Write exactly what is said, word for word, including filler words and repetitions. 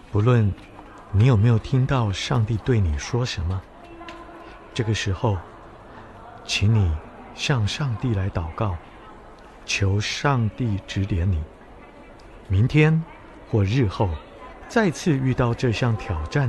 不论你有没有听到上帝对你说什么，这个时候，请你向上帝来祷告，求上帝指点你。明天或日后再次遇到这项挑战